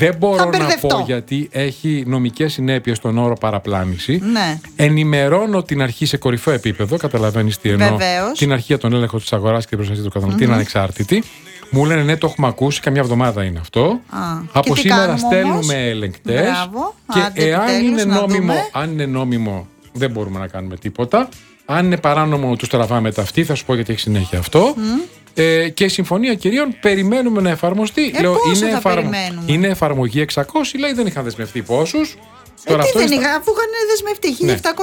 Δεν μπορώ να πω γιατί έχει νομικές συνέπειες στον όρο παραπλάνηση. Ναι. Ενημερώνω την αρχή σε κορυφαίο επίπεδο, καταλαβαίνεις τι εννοώ. Βεβαίως. Την αρχή για τον έλεγχο της αγοράς και την προστασία του καταναλωτή, είναι ανεξάρτητη. Μου λένε ναι, το έχουμε ακούσει, καμιά εβδομάδα είναι αυτό. Από σήμερα στέλνουμε ελεγκτές. Και αν είναι νόμιμο, δεν μπορούμε να κάνουμε τίποτα. Αν είναι παράνομο, τους τραβάμε τα αυτή. Θα σου πω γιατί έχει συνέχεια αυτό. Και η συμφωνία κυρίων περιμένουμε να εφαρμοστεί. Λέω, είναι εφαρμογή 600, λέει δεν είχαν δεσμευτεί πόσους. Τώρα αφού είχαν δεσμευτεί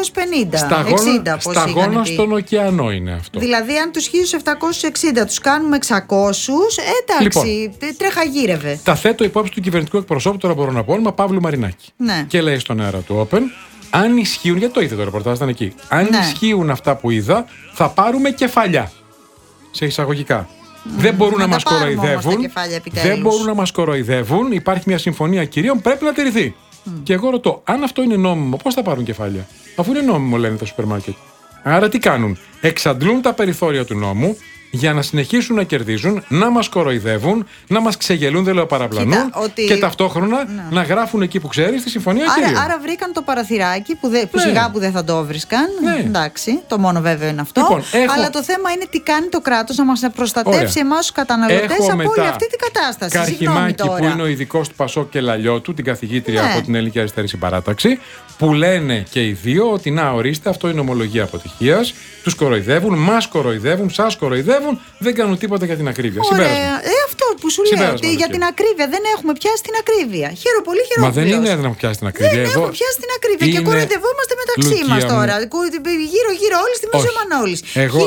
1750. Σταγόνα στον ωκεανό είναι αυτό. Δηλαδή, αν τους 1760 τους κάνουμε 600, εντάξει, λοιπόν, τρέχα γύρευε. Τα θέτω υπόψη του κυβερνητικού εκπροσώπου, τώρα μπορώ να πω όνομα, Παύλου Μαρινάκη. Ναι. Και λέει στον αέρα του Open, αν ισχύουν, γιατί το είδε το ρεπορτάζ, ήταν εκεί. Αν ισχύουν αυτά που είδα, θα πάρουμε κεφαλιά. Σε εισαγωγικά. Δεν μπορούν να μας κοροϊδεύουν. Δεν μπορούν να μας κοροϊδεύουν. Υπάρχει μια συμφωνία κυρίων, πρέπει να τηρηθεί. Και εγώ ρωτώ, αν αυτό είναι νόμιμο, πώς θα πάρουν κεφάλια? Αφού είναι νόμιμο, λένε τα σούπερ μάρκετ. Άρα τι κάνουν? Εξαντλούν τα περιθώρια του νόμου για να συνεχίσουν να κερδίζουν, να μας κοροϊδεύουν, να μας ξεγελούν, δεν λέω παραπλανούν, και ταυτόχρονα να γράφουν εκεί που ξέρεις τη συμφωνία κυρίων. Άρα βρήκαν το παραθυράκι που σιγά που δεν θα το βρίσκαν. Εντάξει, το μόνο βέβαιο είναι αυτό. Λοιπόν, αλλά το θέμα είναι τι κάνει το κράτος να μας προστατεύσει εμάς τους καταναλωτές από όλη αυτή την κατάσταση. Καρχημάκη που είναι ο ειδικός του Πασόκ και Λαλιώτου, την καθηγήτρια από την Ελληνική Αριστερή Συμπαράταξη, που λένε και οι δύο ότι να ορίστε, αυτό είναι ομολογία αποτυχίας. Τους κοροϊδεύουν, μας κοροϊδεύουν, σας κοροϊδεύουν, δεν κάνουν τίποτα για την ακρίβεια. Ωραία. Αυτό που σου λέω, ότι για την ακρίβεια δεν έχουμε πιάσει την ακρίβεια. Πολύ χειροπλήρως. Μα δεν είναι να πιάσει την ακρίβεια. Δεν έχουμε πιάσει την ακρίβεια και κοροϊδευόμαστε μεταξύ μας τώρα. Γύρω-γύρω όλοι στη Μέση Μανώλης.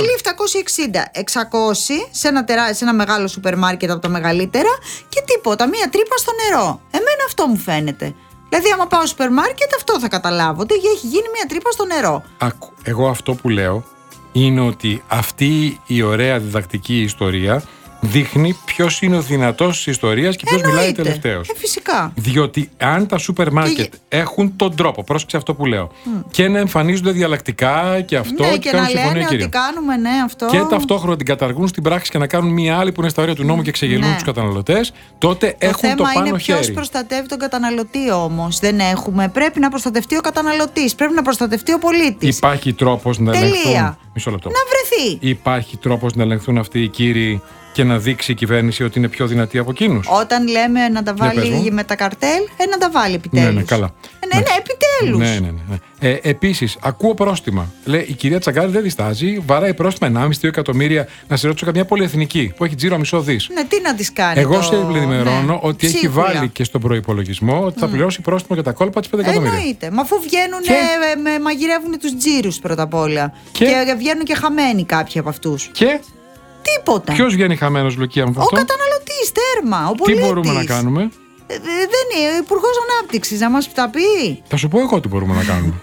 1760, 600 σε ένα μεγάλο σούπερ μάρκετ από τα μεγαλύτερα και τίποτα. Μία τρύπα στο νερό. Εμένα αυτό μου φαίνεται. Δηλαδή, άμα πάω στο σούπερ μάρκετ, αυτό θα καταλάβω. Ότι έχει γίνει μία τρύπα στο νερό. Εγώ αυτό που λέω είναι ότι αυτή η ωραία διδακτική ιστορία δείχνει ποιος είναι ο δυνατός της ιστορίας και ποιος μιλάει τελευταίος. Φυσικά. Διότι αν τα σούπερ μάρκετ έχουν τον τρόπο, πρόσεξε αυτό που λέω, και να εμφανίζονται διαλλακτικά και αυτό, και να λένε ότι κάνουμε αυτό, και ταυτόχρονα την καταργούν στην πράξη και να κάνουν μία άλλη που είναι στα όρια του νόμου και ξεγελούν τους καταναλωτές, τότε έχουν το πάνω χέρι. Το θέμα είναι ποιος προστατεύει τον καταναλωτή όμως. Δεν έχουμε. Πρέπει να προστατευτεί ο καταναλωτής, πρέπει να προστατευτεί ο πολίτης. Υπάρχει τρόπος να ελεγχθούν. Μισό λεπτό. Να βρεθεί. Υπάρχει τρόπος να ελεγχθούν αυτοί οι κύριοι και να δείξει η κυβέρνηση ότι είναι πιο δυνατή από εκείνους. Όταν λέμε να τα βάλει με τα καρτέλ, να τα βάλει επιτέλους. Ναι, καλά. Ναι, επιτέλους. Ναι. Επίσης, ακούω πρόστιμα. Λέει η κυρία Τσαγκάρη δεν διστάζει, βαράει πρόστιμα 1,5-2 εκατομμύρια. Να σε ρωτήσω καμιά πολυεθνική που έχει τζίρο μισό δις. Ναι, τι να τις κάνει. Εγώ σε ενημερώνω ότι έχει βάλει και στον προϋπολογισμό ότι θα πληρώσει πρόστιμο για τα κόλπα της 5 εκατομμύρια. Εννοείται. Μα αφού βγαίνουν, μαγειρεύουν τους τζίρους πρώτα απ' όλα. Και βγαίνουν και χαμένοι κάποιοι από αυτούς. Και τίποτα. Ποιος βγαίνει χαμένος, Λουκία μου? Ο καταναλωτής, τέρμα. Ο πολίτης. Τι μπορούμε να κάνουμε? Δεν είναι ο Υπουργός Ανάπτυξης να μας τα πει. Θα σου πω εγώ τι μπορούμε να κάνουμε.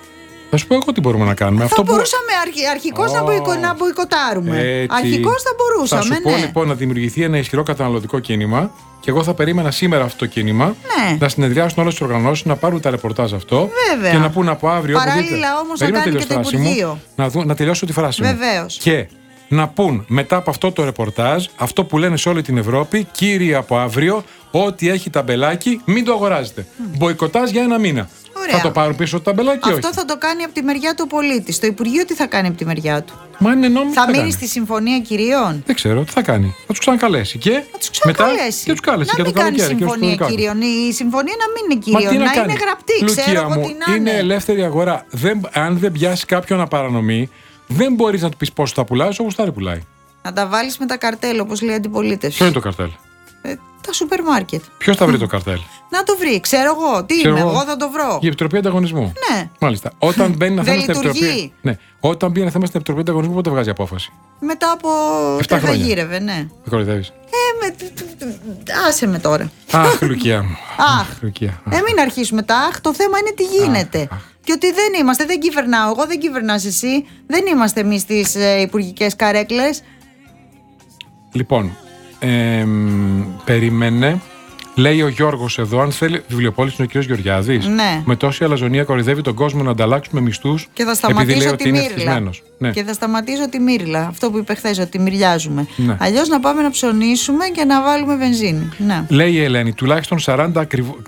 Θα μπορούσαμε αρχικώς να μποϊκοτάρουμε. Αρχικώς θα μπορούσαμε. Θα σου πω λοιπόν να δημιουργηθεί ένα ισχυρό καταναλωτικό κίνημα και εγώ θα περίμενα σήμερα αυτό το κίνημα να συνεδριάσουν όλες τις οργανώσεις, να πάρουν τα ρεπορτάζ αυτό. Βέβαια. Και να πούν από αύριο. Παράλληλα όμως να κάνει και το Υπουργείο. Να τελειώσω τη φράση μου. Βεβαίως. Και να πούν μετά από αυτό το ρεπορτάζ, αυτό που λένε σε όλη την Ευρώπη, κύριοι από αύριο, ό,τι έχει ταμπελάκι, μην το αγοράζετε. Μποϊκοτάζ για 1 μήνα. Ωραία. Θα το πάρουν πίσω το ταμπελάκι, αυτό θα το κάνει από τη μεριά του πολίτη. Το Υπουργείο τι θα κάνει από τη μεριά του? Μα είναι νόμιμο. Θα μείνει στη συμφωνία κυρίων. Δεν ξέρω τι θα κάνει. Θα τους ξανακαλέσει. Και μετά και τους κάλεσε για το καλοκαίρι. Συμφωνία κυρίων. Η συμφωνία να μην είναι κυρίων. Να είναι γραπτή. Ξέρω εγώ τι να είναι. Είναι ελεύθερη αγορά. Αν δεν πιάσει κάποιον να παρανομεί, δεν μπορείς να του πεις πόσο θα πουλάει, όπως θα πουλάει. Να τα βάλεις με τα καρτέλ, όπως λέει η αντιπολίτευση. Ποιο είναι το καρτέλ? Τα σούπερ μάρκετ. Ποιος θα βρει το καρτέλ? Να το βρει, ξέρω εγώ. Τι είμαι, εγώ θα το βρω. Η Επιτροπή Ανταγωνισμού. Ναι. Μάλιστα. Όταν μπαίνει ένα θέμα στην Επιτροπή. Ναι. Όταν μπει ένα θέμα στην Επιτροπή Ανταγωνισμού, πότε βγάζει απόφαση? Μετά από 7 χρόνια. Γύρευε, ναι. Με κοροϊδεύεις. Άσε με τώρα. Αχ, Λουκία μου. Μην αρχίσουμε τα αχ. Το θέμα είναι τι γίνεται. Και ότι δεν είμαστε, δεν κυβερνάω εγώ, δεν κυβερνάς εσύ. Δεν είμαστε εμείς στις υπουργικές καρέκλες. Λοιπόν, περίμενε. Λέει ο Γιώργος εδώ, αν θέλει βιβλιοπόληση είναι ο κύριος Γεωργιάδης. Ναι. Με τόση αλαζονία κοροϊδεύει τον κόσμο να ανταλλάξουμε μισθούς. Και θα σταματήσω τη μύρλα. Ναι. Και θα σταματήσω τη μύρλα. Αυτό που είπε χθες, ότι μυριάζουμε. Ναι. Αλλιώς να πάμε να ψωνίσουμε και να βάλουμε βενζίνη. Ναι. Λέει η Ελένη, τουλάχιστον 40